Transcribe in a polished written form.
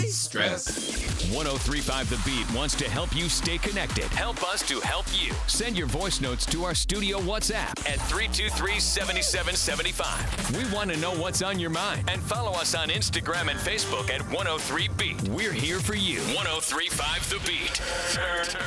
de-stress. 1035 The Beat wants to help you stay connected. Help us to help you. Send your voice notes to our studio WhatsApp at 323-7775. We want to know what's on your mind. And follow us on Instagram and Facebook at 103 Beat. We're here for you. 1035 The Beat.